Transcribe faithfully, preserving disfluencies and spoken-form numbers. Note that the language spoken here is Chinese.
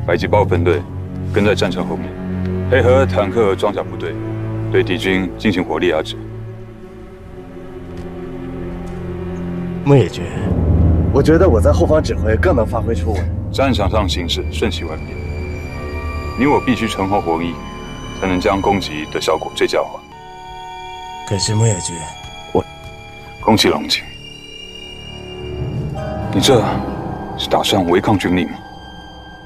白旗豹分队跟在战车后面，配合坦克和装甲部队，对敌军进行火力压制。 牧野君，我觉得我在后方指挥更能发挥出我。 战场上形势瞬息万变，你我必须诚惶博弈，才能将攻击的效果最佳化。 可是牧野君，我空气冷静。你这是打算违抗军令吗？